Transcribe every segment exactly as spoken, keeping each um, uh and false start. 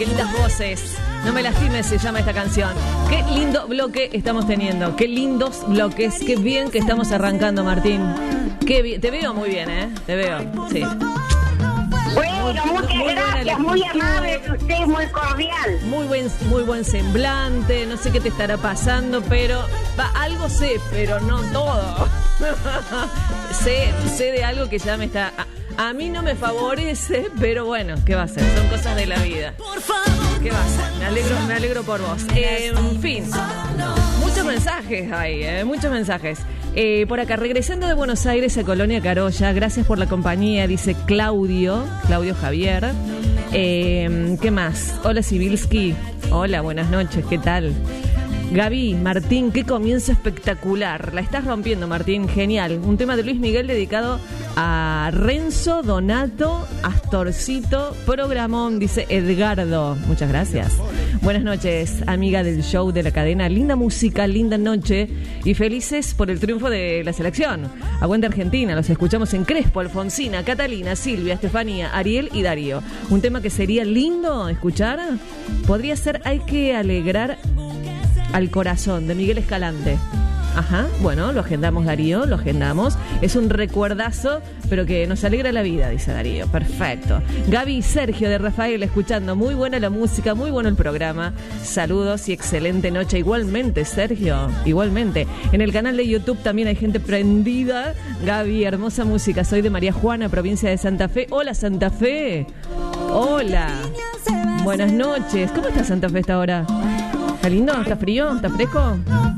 Qué lindas voces. No me lastimes se llama esta canción. Qué lindo bloque estamos teniendo. Qué lindos bloques. Qué bien que estamos arrancando, Martín. Qué bien. Te veo muy bien, ¿eh? Te veo, sí. Bueno, muchas muy gracias, muy amable de usted, muy cordial. Muy buen, muy buen semblante, no sé qué te estará pasando, pero va, algo sé, pero no todo. sé, sé de algo que ya me está... A, a mí no me favorece, pero bueno, ¿qué va a ser? Son cosas de la vida. ¿Qué va a ser? Me alegro, me alegro por vos. Eh, en fin, muchos mensajes hay, eh, muchos mensajes. Eh, por acá, regresando de Buenos Aires a Colonia Carolla, gracias por la compañía, dice Claudio, Claudio Javier. Eh, ¿Qué más? Hola Sibilski, hola, buenas noches, ¿qué tal? Gaby, Martín, qué comienzo espectacular. La estás rompiendo, Martín, genial. Un tema de Luis Miguel dedicado a Renzo, Donato, Astorcito, programón, dice Edgardo. Muchas gracias. Buenas noches, amiga del show de la cadena. Linda música, linda noche y felices por el triunfo de la selección. Aguante Argentina, los escuchamos en Crespo, Alfonsina, Catalina, Silvia, Estefanía, Ariel y Darío. Un tema que sería lindo escuchar podría ser Hay que alegrar al corazón, de Miguel Escalante. Ajá, bueno, lo agendamos, Darío, lo agendamos. Es un recuerdazo, pero que nos alegra la vida, dice Darío. Perfecto. Gaby y Sergio de Rafael escuchando. Muy buena la música, muy bueno el programa. Saludos y excelente noche. Igualmente, Sergio, igualmente. En el canal de YouTube también hay gente prendida. Gaby, hermosa música. Soy de María Juana, provincia de Santa Fe. Hola, Santa Fe. Hola. Buenas noches. ¿Cómo está Santa Fe esta hora? ¿Está lindo? ¿Está frío? ¿Está fresco?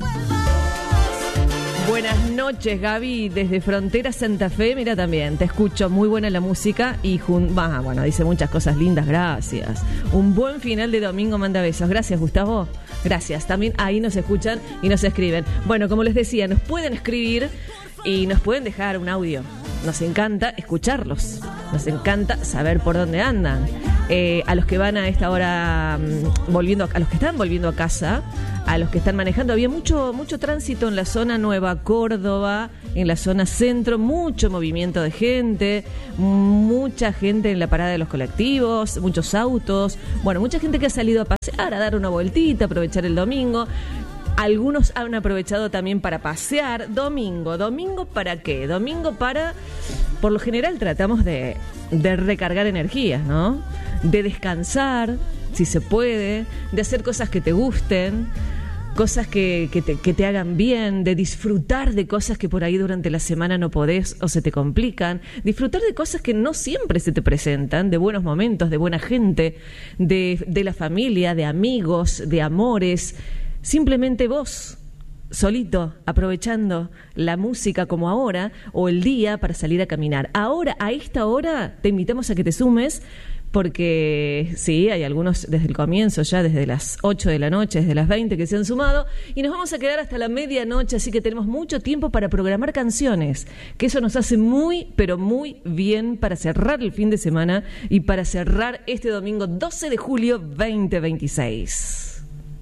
Buenas noches, Gaby, desde Frontera Santa Fe. Mira, también te escucho, muy buena la música y jun... ah, bueno, dice muchas cosas lindas, gracias. Un buen final de domingo, manda besos. Gracias, Gustavo. Gracias. También ahí nos escuchan y nos escriben. Bueno, como les decía, nos pueden escribir y nos pueden dejar un audio. Nos encanta escucharlos. Nos encanta saber por dónde andan. Eh, a los que van a esta hora um, volviendo, a los que están volviendo a casa, a los que están manejando, había mucho mucho tránsito en la zona Nueva Córdoba, en la zona centro, mucho movimiento de gente, mucha gente en la parada de los colectivos, muchos autos, bueno, mucha gente que ha salido a pasear, a dar una vueltita, aprovechar el domingo. Algunos han aprovechado también para pasear. Domingo, ¿domingo para qué? Domingo para, por lo general tratamos de, de recargar energías, ¿no? De descansar, si se puede, de hacer cosas que te gusten, cosas que, que, te, que te hagan bien, de disfrutar de cosas que por ahí durante la semana no podés o se te complican, disfrutar de cosas que no siempre se te presentan, de buenos momentos, de buena gente, de, de la familia, de amigos, de amores. Simplemente vos, solito, aprovechando la música como ahora, o el día para salir a caminar. Ahora, a esta hora, te invitamos a que te sumes, porque sí, hay algunos desde el comienzo, ya desde las ocho de la noche, desde las veinte que se han sumado, y nos vamos a quedar hasta la medianoche, así que tenemos mucho tiempo para programar canciones, que eso nos hace muy, pero muy bien para cerrar el fin de semana y para cerrar este domingo doce de julio veinte veintiséis.